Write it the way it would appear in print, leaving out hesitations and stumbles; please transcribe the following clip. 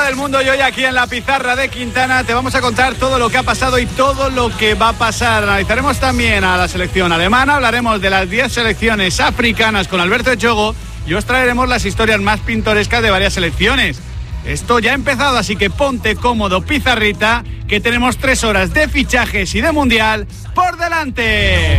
Copa del Mundo y hoy aquí en la pizarra de Quintana te vamos a contar todo lo que ha pasado y todo lo que va a pasar. Analizaremos también a la selección alemana, hablaremos de las 10 selecciones africanas con Alberto Echogo y os traeremos las historias más pintorescas de varias selecciones. Esto ya ha empezado, así que ponte cómodo, pizarrita, que tenemos 3 horas de fichajes y de mundial por delante.